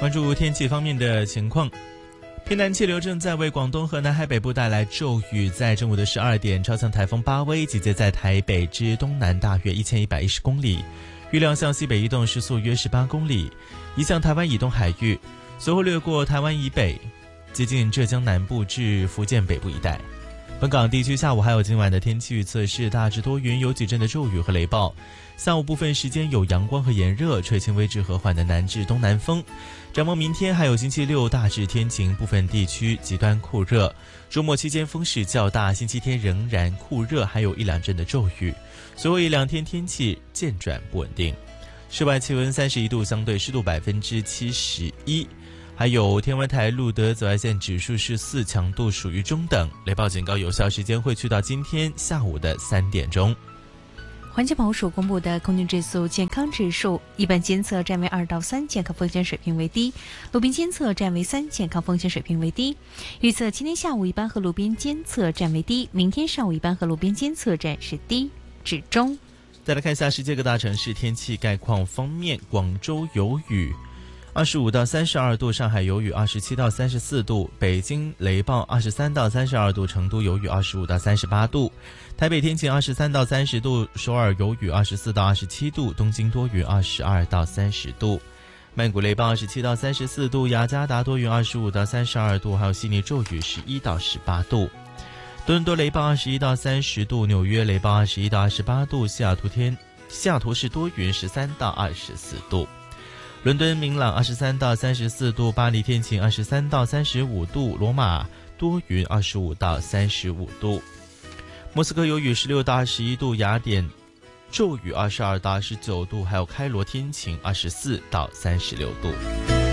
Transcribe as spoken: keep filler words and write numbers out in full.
关注天气方面的情况，偏南气流正在为广东和南海北部带来骤雨，在正午的十二点，超强台风巴威集结在台北之东南大约一千一百一十公里，预料向西北移动，时速约十八公里，移向台湾以东海域，随后掠过台湾以北，接近浙江南部至福建北部一带。本港地区下午还有今晚的天气预测是大致多云，有几阵的骤雨和雷暴，下午部分时间有阳光和炎热，吹轻微至和缓的南至东南风。展望明天还有星期六大致天晴，部分地区极端酷热，周末期间风势较大，星期天仍然酷热，还有一两阵的骤雨，随后一两天天气渐转不稳定。室外气温三十一度，相对湿度百分之七十一。还有天文台录得紫外线指数是四，强度属于中等，雷暴警告有效时间会去到今天下午的三点钟。 环境保护署公布的空气质素健康指数，一般监测站为二到三，健康风险水平为低；路边监测站为三，健康风险水平为低。预测今天下午一般和路边监测站为低，明天上午一般和路边监测站是低至中。 再来看一下世界各大城市天气概况方面，广州有雨，二十五到三十二度，上海有雨二十七到三十四度，北京雷暴二十三到三十二度，成都有雨二十五到三十八度，台北天晴二十三到三十度，首尔有雨二十四到二十七度，东京多云二十二到三十度，曼谷雷暴二十七到三十四度，雅加达多云二十五到三十二度，还有悉尼骤雨十一到十八度，多伦多雷暴二十一到三十度，纽约雷暴二十一到二十八度，西雅图天西雅图是多云十三到二十四度，伦敦明朗二十三到三十四度，巴黎天晴二十三到三十五度，罗马多云二十五到三十五度，莫斯科有雨十六到二十一度，雅典骤雨二十二到二十九度，还有开罗天晴二十四到三十六度。